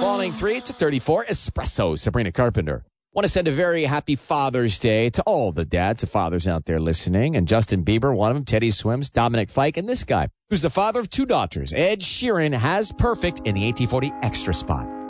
Calling 3 to 34 Espresso, Sabrina Carpenter. Want to send a very happy Father's Day to all the dads and fathers out there listening. And Justin Bieber, one of them, Teddy Swims, Dominic Fike, and this guy, who's the father of 2 daughters. Ed Sheeran has perfect in the 1840 extra spot.